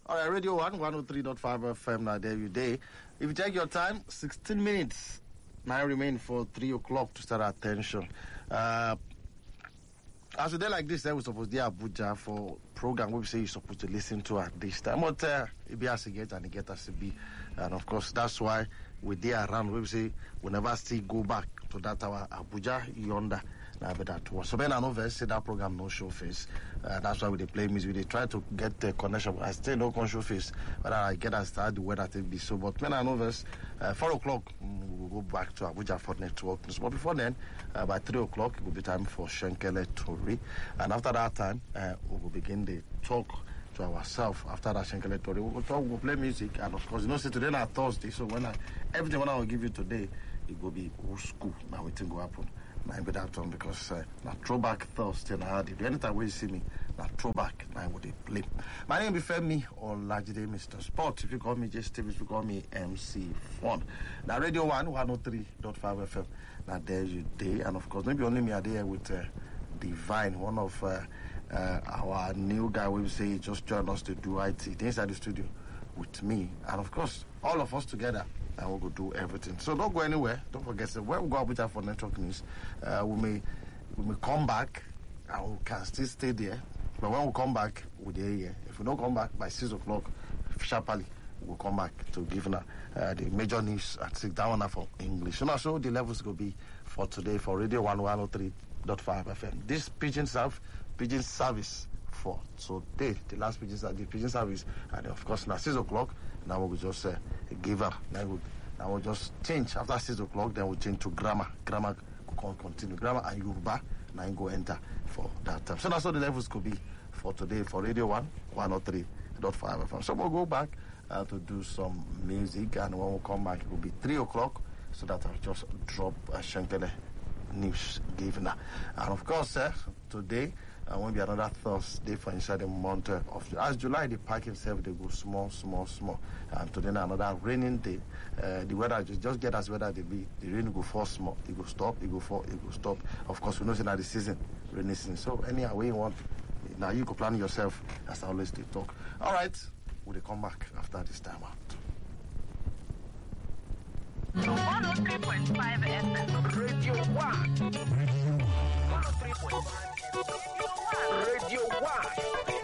All right, Radio 1, 103.5 FM, now there you day. If you take your time, 16 minutes now remain for 3 o'clock to start our attention. As a day like this, we're supposed to be Abuja for program we say you're supposed to listen to at this time. But it be as it get and it get as it be. And of course, that's why we're there around. We say we never still go back to that our Abuja yonder. Now, but that was so when I know say that program no show face. That's why we they play music. We they try to get the connection. I still no con show face, but I get us start the weather to be so. But when I know 4 o'clock we'll go back to Abuja for network. But before then, by 3 o'clock it will be time for Shenkele Tori, and after that time we will begin the talk to ourselves. After that Shenkele Tori, we will talk, we'll play music, and of course, say today na Thursday, so everything I will give you today, it will be old school. Now we think will happen. I be that one because na throwback Thursday na the anytime we see me na throwback na what they play. My name is Femi Olajide, Mr. Sport. If you call me J Steve, if you call me MC Fun. Now Radio 1 103.5 FM. Now there you day, and of course maybe only me are there with Divine, one of our new guy. We say he just joined us to do IT inside the studio with me, and of course all of us together. And we'll go do everything. So don't go anywhere. Don't forget, so when we go Abuja for network news, we may come back and we can still stay there. But when we come back, we'll be here. If we don't come back by 6 o'clock, sharply, we'll come back to give the major news at 6 down for English. So now, so the levels will be for today for Radio 103.5 FM. This pigeon service for today, the last pigeon service, and of course now 6 o'clock. Now we'll just give up. Now we'll just change after 6 o'clock. Then we'll change to grammar. Grammar will continue. Grammar and Yoruba. Now you go enter for that time. So that's what the levels could be for today for Radio 1 103.5 FM. So we'll go back to do some music, and when we come back, it will be 3 o'clock. So that I'll just drop Shenkele news given. And of course, today. Won't be another Thursday for inside the month of as July. The park itself they go small, and today another raining day. The weather just get as weather they be. The rain go fall small, it go stop, it go fall, it go stop. Of course, we know it's not the season, rainy season. So anyhow, way you want, now you can plan yourself. As I always they talk. All right, we'll come back after this time out. 103.5 FM. Radio 1. 103.5. Radio 1.